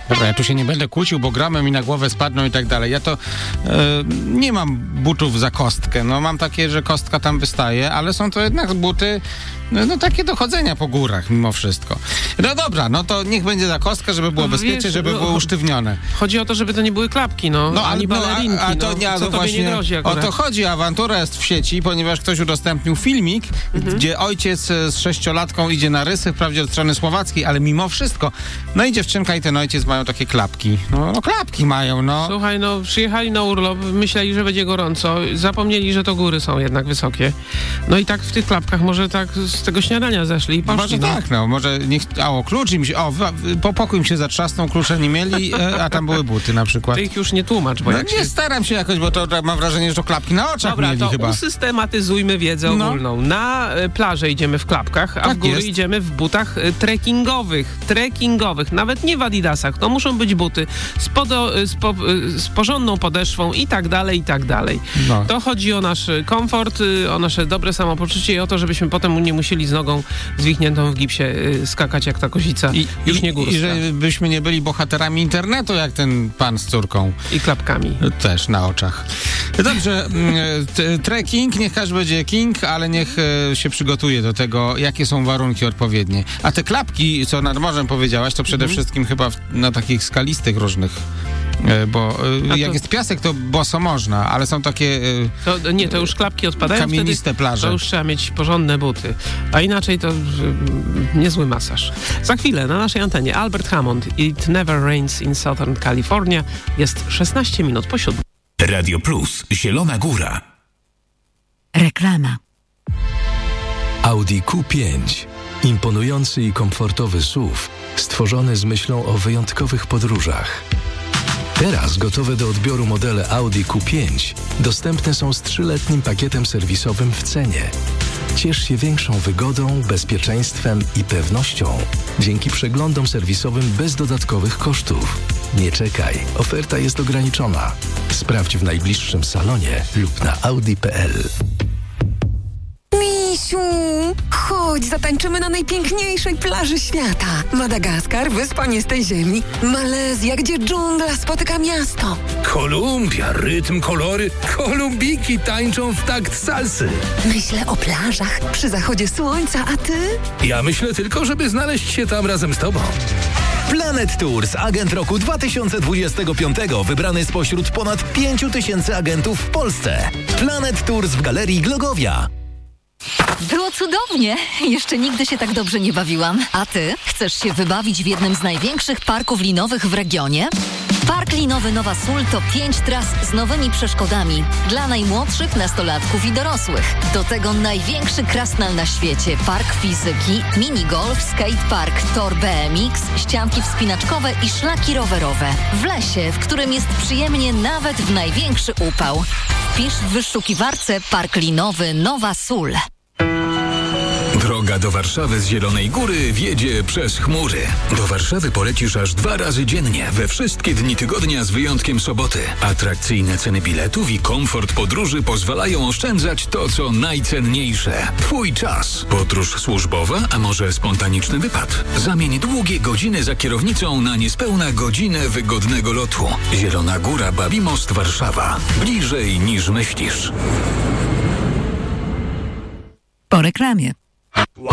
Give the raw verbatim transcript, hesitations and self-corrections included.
Dobra, ja tu się nie będę kłócił, bo gramy mi na głowę spadną i tak dalej. Ja to e, nie mam butów za kostkę. No mam takie, że kostka tam wystaje, ale są to jednak buty no, no takie do chodzenia po górach mimo wszystko. No dobra, no to niech będzie za kostkę, żeby było No, bezpiecznie, wiesz, żeby no, było usztywnione. Chodzi o to, żeby to nie były klapki, no, No, ani no, balerinki, a, a to no. nie, a Co to tobie właśnie nie grozi o akurat. to chodzi. Awantura jest w sieci, ponieważ ktoś udostępnił filmik, mhm. gdzie ojciec z sześciolatką idzie na rysy, wprawdzie od strony słowackiej, ale mimo wszystko. No i dziewczynka i ten ojciec mają takie klapki. No, no klapki mają, no. Słuchaj, no przyjechali na urlop, myśleli, że będzie gorąco, zapomnieli, że to góry są jednak wysokie. No i tak w tych klapkach może tak z tego śniadania zeszli i poszli. Może no. tak, no, może niech, a o klucz im się, o, po pokój im się zatrzasnął, klucze nie mieli, e, a tam były buty na przykład. Ty ich już nie tłumacz, bo No, jak nie się... staram się jakoś, bo to tak mam wrażenie, że to klapki na oczach Dobra, mieli to chyba. usystematyzujmy wiedzę No. ogólną. Na e, plażę idziemy w klapkach, a Tak w góry jest. idziemy w butach e, trekkingowych. Trekkingowych, nawet nie w adidasach. To muszą być buty z, podo, e, z, po, e, z porządną podeszwą i tak dalej, i tak dalej. No. To chodzi o nasz komfort, e, o nasze dobre samopoczucie i o to, żebyśmy potem nie musieli z nogą zwichniętą w gipsie e, skakać jak ta kozica. I, Już i, nie górska. I żebyśmy nie byli bohaterami internetu, jak ten pan z córką. I klapkami. Też na oczach. Dobrze, t- trekking, niech każdy będzie king, ale niech e, się przygotuje do tego, jakie są warunki odpowiednie. A te klapki, co nad morzem powiedziałaś, to przede Mhm. wszystkim chyba w, na takich skalistych różnych, e, bo e, A jak to- jest piasek, to boso można, ale są takie e, To, nie, to już klapki odpadają. kamieniste wtedy plaże. To już trzeba mieć porządne buty. A inaczej to y, niezły masaż. Za chwilę na naszej antenie Albert Hammond It Never Rains in Southern California. Jest szesnaście minut po siódmej. Radio Plus, Zielona Góra. Reklama. Audi Q pięć. Imponujący i komfortowy S U V, stworzony z myślą o wyjątkowych podróżach. Teraz gotowe do odbioru modele Audi Q pięć dostępne są z trzyletnim pakietem serwisowym w cenie. Ciesz się większą wygodą, bezpieczeństwem i pewnością dzięki przeglądom serwisowym bez dodatkowych kosztów. Nie czekaj, oferta jest ograniczona. Sprawdź w najbliższym salonie lub na audi kropka p l. Misiu, chodź, zatańczymy na najpiękniejszej plaży świata. Madagaskar, wyspa nie z tej ziemi. Malezja, gdzie dżungla spotyka miasto. Kolumbia, rytm, kolory, kolumbiki tańczą w takt salsy. Myślę o plażach przy zachodzie słońca, a ty? Ja myślę tylko, żeby znaleźć się tam razem z tobą. Planet Tours, agent roku dwa tysiące dwudziestego piątego, wybrany spośród ponad pięciu tysięcy agentów w Polsce. Planet Tours w Galerii Glogowia. Było cudownie. Jeszcze nigdy się tak dobrze nie bawiłam. A ty? Chcesz się wybawić w jednym z największych parków linowych w regionie? Park linowy Nowa Sól to pięć tras z nowymi przeszkodami dla najmłodszych, nastolatków i dorosłych. Do tego największy krasnal na świecie, park fizyki, minigolf, skatepark, tor B M X, ścianki wspinaczkowe i szlaki rowerowe. W lesie, w którym jest przyjemnie nawet w największy upał. Wpisz w wyszukiwarce Park linowy Nowa Sól. Droga do Warszawy z Zielonej Góry wiedzie przez chmury. Do Warszawy polecisz aż dwa razy dziennie, we wszystkie dni tygodnia z wyjątkiem soboty. Atrakcyjne ceny biletów i komfort podróży pozwalają oszczędzać to, co najcenniejsze. Twój czas. Podróż służbowa, a może spontaniczny wypad. Zamień długie godziny za kierownicą na niespełna godzinę wygodnego lotu. Zielona Góra, Babimost, Warszawa. Bliżej niż myślisz. Po reklamie.